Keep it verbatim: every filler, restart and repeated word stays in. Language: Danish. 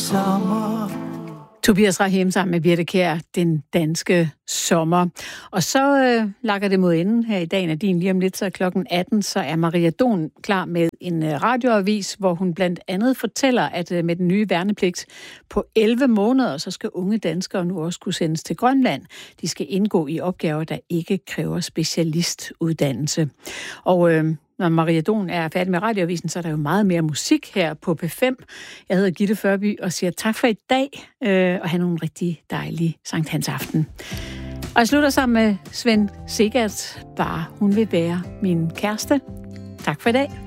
sommer. Tobias Rahim sammen med Birthe Kjær, Den danske sommer. Og så øh, lakker det mod enden her i dagen af din. Lige om lidt, så klokken atten, så er Maria Don klar med en øh, radioavis, hvor hun blandt andet fortæller, at øh, med den nye værnepligt på elleve måneder, så skal unge danskere nu også kunne sendes til Grønland. De skal indgå i opgaver, der ikke kræver specialistuddannelse. Og øh, når Maria Don er færdig med radioavisen, så er der jo meget mere musik her på P fem. Jeg hedder Gitte Førby og siger tak for i dag, øh, og have nogle rigtig dejlige Sankt Hans aften. Og jeg slutter sammen med Svend Segert, bare hun vil være min kæreste. Tak for i dag.